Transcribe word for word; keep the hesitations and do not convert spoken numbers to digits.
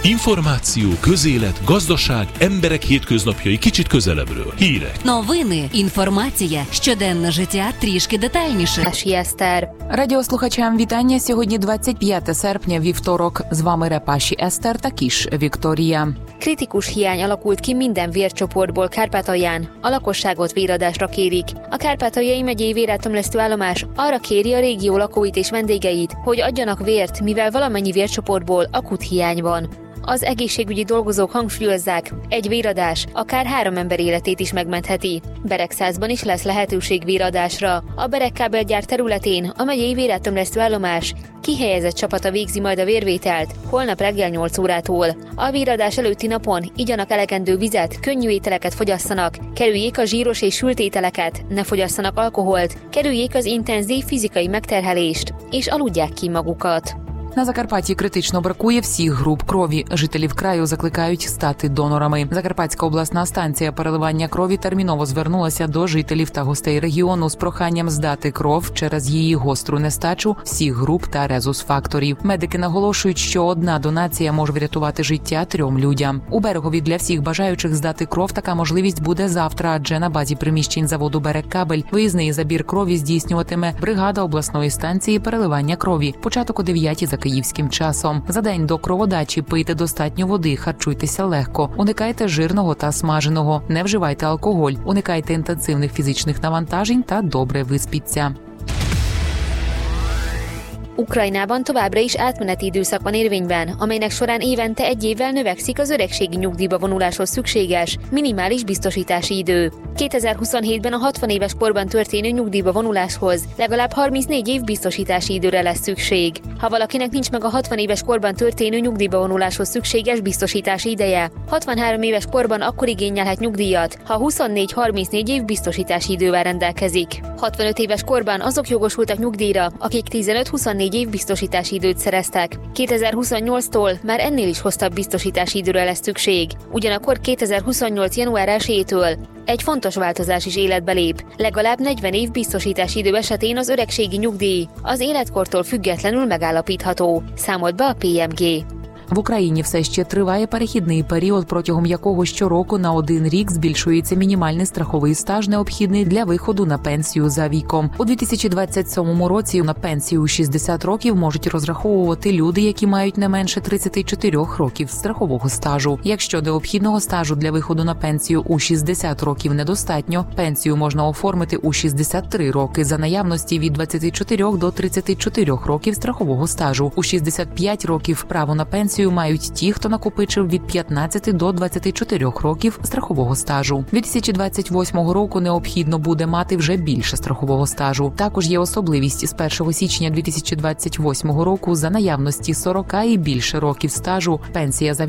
Információ, közélet, gazdaság, emberek hétköznapjai kicsit közelebbről. Hírek. Новини, інформація, щоденне життя трішки детальніше. Естер. Радіослухачам вітання. Сьогодні двадцять п'яте серпня, вівторок. З вами Repási Eszter та Kiss Viktória. Kritikus hiány alakult ki minden vércsoportból Kárpátalján. A lakosságot véradásra kérik. A Kárpátaljai megyei véreltömlesztő állomás arra kéri a régió lakóit és vendégeit, hogy adjanak vért, mivel valamennyi vércsoportból akut hiány van. Az egészségügyi dolgozók hangsúlyozzák, egy véradás akár három ember életét is megmentheti. Beregszázban is lesz lehetőség véradásra. A Beregkábelgyár területén a megyei véreltömlesztő állomás kihelyezett csapata végzi majd a vérvételt holnap reggel nyolc órától. A véradás előtti napon igyanak elegendő vizet, könnyű ételeket fogyasszanak, kerüljék a zsíros és sült ételeket, ne fogyasszanak alkoholt, kerüljék az intenzív fizikai megterhelést, és aludják ki magukat. На Закарпатті критично бракує всіх груп крові. Жителів краю закликають стати донорами. Закарпатська обласна станція переливання крові терміново звернулася до жителів та гостей регіону з проханням здати кров через її гостру нестачу всіх груп та резус-факторів. Медики наголошують, що одна донація може врятувати життя трьом людям. У Берегові для всіх бажаючих здати кров така можливість буде завтра, адже на базі приміщень заводу «Берегкабель» виїзний забір крові здійснюватиме бригада обласної станції переливання крові. Початок о дев'ятій за київським часом. За день до кроводачі пийте достатньо води, харчуйтеся легко, уникайте жирного та смаженого, не вживайте алкоголь, уникайте інтенсивних фізичних навантажень та добре виспіться. Ukrajnában továbbra is átmeneti időszak van érvényben, amelynek során évente egy évvel növekszik az öregségi nyugdíjba vonuláshoz szükséges minimális biztosítási idő. kétezer-huszonhétben a hatvan éves korban történő nyugdíjba vonuláshoz legalább harmincnégy év biztosítási időre lesz szükség. Ha valakinek nincs meg a hatvan éves korban történő nyugdíjba vonuláshoz szükséges biztosítási ideje, hatvanhárom éves korban akkor igényelhet nyugdíjat, ha huszonnégy-harmincnégy év biztosítási idővel rendelkezik. hatvanöt éves korban azok jogosultak nyugdíjra, akik tizenöt-huszonnégy év biztosítási időt szereztek. kétezer-huszonnyolctól már ennél is hosszabb biztosítási időre lesz szükség. Ugyanakkor kétezer-huszonnyolc január elsejétől egy fontos változás is életbe lép. Legalább negyven év biztosítási idő esetén az öregségi nyugdíj az életkortól függetlenül megállapítható, számolt be a пе ем ге. В Україні все ще триває перехідний період, протягом якого щороку на один рік збільшується мінімальний страховий стаж, необхідний для виходу на пенсію за віком. У дві тисячі двадцять сьомому році на пенсію у шістдесят років можуть розраховувати люди, які мають не менше тридцять чотири років страхового стажу. Якщо необхідного стажу для виходу на пенсію у шістдесят років недостатньо, пенсію можна оформити у шістдесят три роки за наявності від двадцять чотири до тридцять чотири років страхового стажу. У шістдесят п'ять років право на пенсію мають ті, хто накопичив від п'ятнадцяти до двадцяти чотирьох років страхового стажу. дві тисячі двадцять восьмого року необхідно буде мати вже більше страхового стажу. Також є особливість з першого січня дві тисячі двадцять восьмого року за наявності сорок і більше років стажу пенсія за